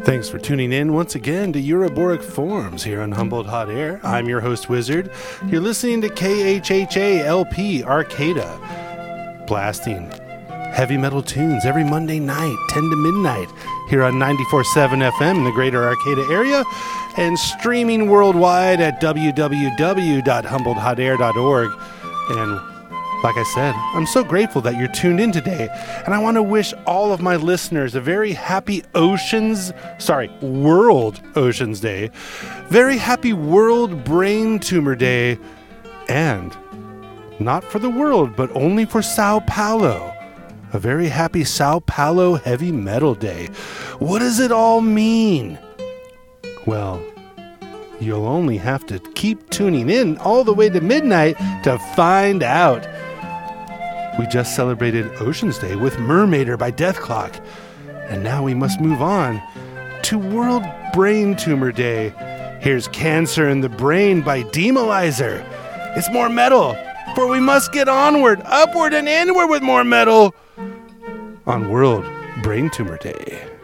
Thanks for tuning in once again to Euroboric Forums here on Humboldt Hot Air. I'm your host, Wizard. You're listening to KHHA-LP Arcata, blasting heavy metal tunes every Monday night, 10 to midnight, here on 94.7 FM in the greater Arcata area, and streaming worldwide at www.humboldthotair.org. And like I said, I'm so grateful that you're tuned in today, and I want to wish all of my listeners a very happy World Oceans Day, very happy World Brain Tumor Day, and not for the world, but only for Sao Paulo, a very happy Sao Paulo Heavy Metal Day. What does it all mean? Well, you'll only have to keep tuning in all the way to midnight to find out. We just celebrated Oceans Day with Mermaider by Deathclock, and now we must move on to World Brain Tumor Day. Here's Cancer in the Brain by Demolizer. It's more metal, for we must get onward, upward, and inward with more metal on World Brain Tumor Day.